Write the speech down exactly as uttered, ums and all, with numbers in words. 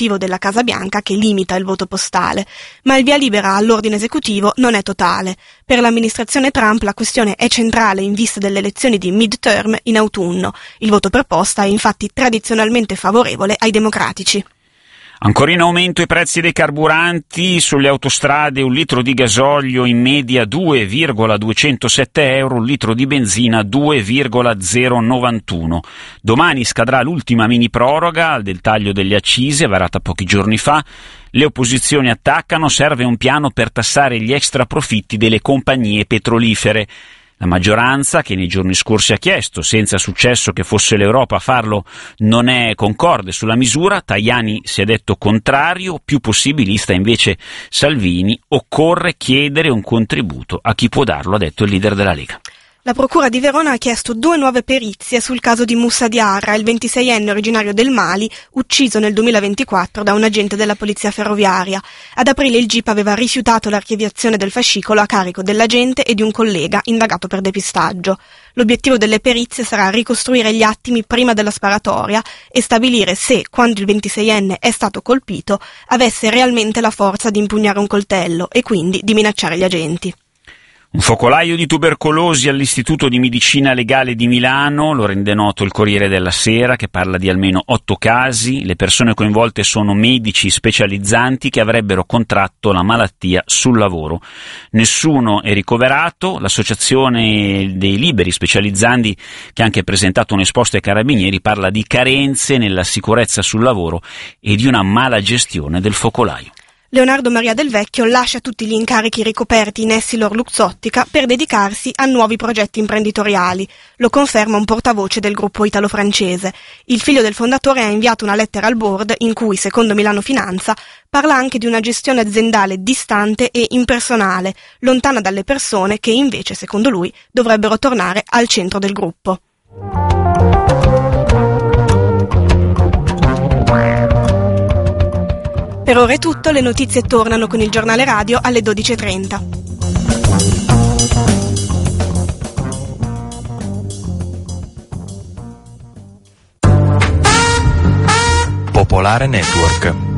esecutivo della Casa Bianca che limita il voto postale, ma il via libera all'ordine esecutivo non è totale. Per l'amministrazione Trump la questione è centrale in vista delle elezioni di midterm in autunno. Il voto per posta è infatti tradizionalmente favorevole ai democratici. Ancora in aumento i prezzi dei carburanti, sulle autostrade un litro di gasolio in media due virgola duecentosette euro, un litro di benzina due virgola zero novantuno. Domani scadrà l'ultima mini proroga del taglio delle accise, varata pochi giorni fa. Le opposizioni attaccano, serve un piano per tassare gli extra profitti delle compagnie petrolifere. La maggioranza, che nei giorni scorsi ha chiesto, senza successo, che fosse l'Europa a farlo, non è concorde sulla misura. Tajani si è detto contrario, più possibilista invece Salvini. Occorre chiedere un contributo a chi può darlo, ha detto il leader della Lega. La Procura di Verona ha chiesto due nuove perizie sul caso di Moussa Diarra, il ventiseienne originario del Mali, ucciso nel duemilaventiquattro da un agente della polizia ferroviaria. Ad aprile il G I P aveva rifiutato l'archiviazione del fascicolo a carico dell'agente e di un collega indagato per depistaggio. L'obiettivo delle perizie sarà ricostruire gli attimi prima della sparatoria e stabilire se, quando il ventiseienne è stato colpito, avesse realmente la forza di impugnare un coltello e quindi di minacciare gli agenti. Un focolaio di tubercolosi all'Istituto di Medicina Legale di Milano, lo rende noto il Corriere della Sera, che parla di almeno otto casi. Le persone coinvolte sono medici specializzanti che avrebbero contratto la malattia sul lavoro. Nessuno è ricoverato. L'Associazione dei Liberi Specializzanti, che ha anche presentato un esposto ai carabinieri, parla di carenze nella sicurezza sul lavoro e di una mala gestione del focolaio. Leonardo Maria Del Vecchio lascia tutti gli incarichi ricoperti in Essilor Luxottica per dedicarsi a nuovi progetti imprenditoriali. Lo conferma un portavoce del gruppo italo-francese. Il figlio del fondatore ha inviato una lettera al board in cui, secondo Milano Finanza, parla anche di una gestione aziendale distante e impersonale, lontana dalle persone che invece, secondo lui, dovrebbero tornare al centro del gruppo. Per ora è tutto, le notizie tornano con il giornale radio alle dodici e trenta. Popolare Network.